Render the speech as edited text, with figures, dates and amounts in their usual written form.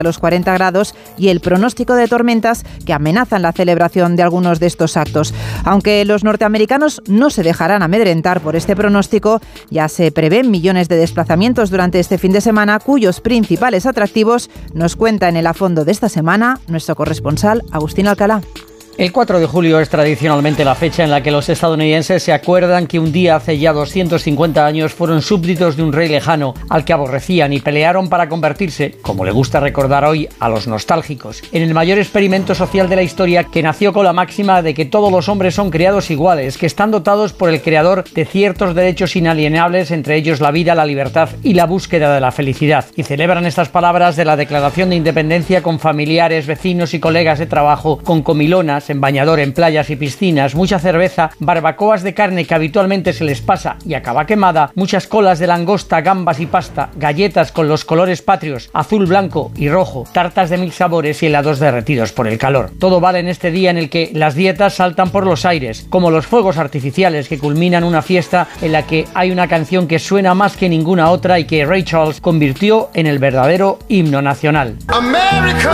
los 40 grados y el pronóstico de tormentas que amenazan la celebración de algunos de estos actos. Aunque los norteamericanos no se dejarán amedrentar por este pronóstico, ya se prevén millones de desplazamientos durante este fin de semana, cuyos principales atractivos nos cuenta en el A Fondo de esta semana nuestro corresponsal Agustín Alcalá. El 4 de julio es tradicionalmente la fecha en la que los estadounidenses se acuerdan que un día hace ya 250 años fueron súbditos de un rey lejano al que aborrecían y pelearon para convertirse, como le gusta recordar hoy a los nostálgicos, en el mayor experimento social de la historia, que nació con la máxima de que todos los hombres son creados iguales, que están dotados por el creador de ciertos derechos inalienables, entre ellos la vida, la libertad y la búsqueda de la felicidad. Y celebran estas palabras de la Declaración de Independencia con familiares, vecinos y colegas de trabajo, con comilonas, en bañador, en playas y piscinas, mucha cerveza, barbacoas de carne que habitualmente se les pasa y acaba quemada, muchas colas de langosta, gambas y pasta, galletas con los colores patrios, azul, blanco y rojo, tartas de 1000 sabores y helados derretidos por el calor. Todo vale en este día en el que las dietas saltan por los aires, como los fuegos artificiales que culminan una fiesta en la que hay una canción que suena más que ninguna otra y que Ray Charles convirtió en el verdadero himno nacional. America.